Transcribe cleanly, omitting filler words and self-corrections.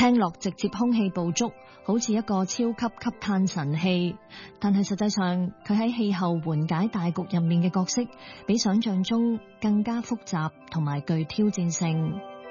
聽落直接空氣捕捉，好似一個超級吸碳神器，但係實際上佢喺氣候緩解大局入面嘅角色，比想象中更加複雜同埋具挑戰性。